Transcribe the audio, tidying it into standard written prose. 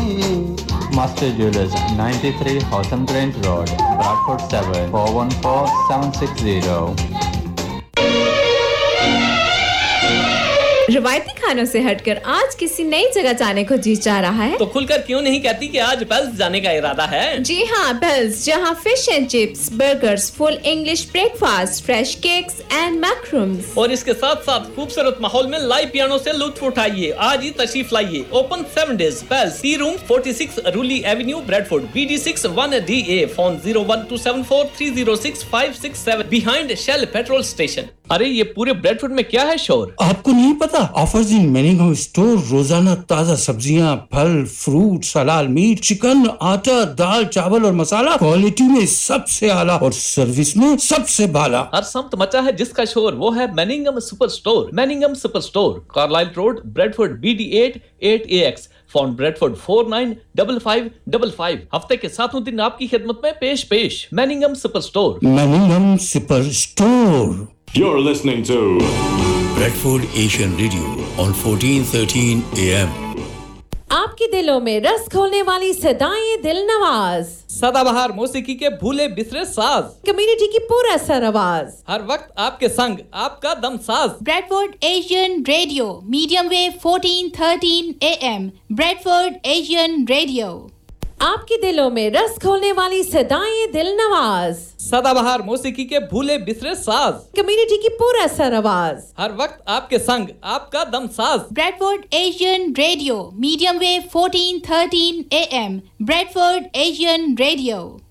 Master Jewelers, 93 Houghton Grange Road, Bradford 7, 414-760. रिवायती खानों से हटकर आज किसी नई जगह जाने को जी चाह रहा है तो खुलकर क्यों नहीं कहती कि आज पेल्स जाने का इरादा है। जी हाँ, पेल्स, जहाँ fish and chips, burgers, full English breakfast, fresh cakes and मैक्रूम्स और इसके साथ साथ खूबसूरत माहौल में लाइव पियानो से लुत्फ उठाइए। आज ही तशरीफ लाइए। Open 7 days। Pails, T room 46 रूली Avenue, Bradford, BD6 1DA। Phone 01274306567 behind shell petrol station. अरे ये पूरे ब्रैडफोर्ड में क्या है शोर? आपको नहीं पता? ऑफर्स इन मैनिंगम स्टोर, रोजाना ताजा सब्जियां, फल, फ्रूट, हलाल मीट, चिकन, आटा, दाल, चावल और मसाला क्वालिटी में सबसे आला और सर्विस में सबसे बाला। हर समत मचा है जिसका शोर, वो है मैनिंगम super store. मैनिंगम super store, Carlisle road, Bradford, BD8 8AX। Phone Bradford 495555। हफ्ते के 7 दिन आपकी खिदमत में पेश। मैनिंगम super store. मैनिंगम super store. You're listening to Bradford Asian Radio on 1413 AM. आपके दिलों में रस खोलने वाली सदाएं दिल नवाज, सदाबहार मौसीकी के भूले बिसरे साज, कम्युनिटी की पूरा सर आवाज, हर वक्त आपके संग, आपका दम साज। Bradford Asian Radio, medium wave 1413 AM. Bradford Asian Radio. आपके दिलों में रस खोलने वाली सदाएं दिल नवाज, सदाबहार मौसीकी के भूले बिसरे साज, कम्युनिटी की पूरा सर आवाज, हर वक्त आपके संग, आपका दम साज। Bradford Asian Radio, medium wave 1413 AM. Bradford Asian Radio.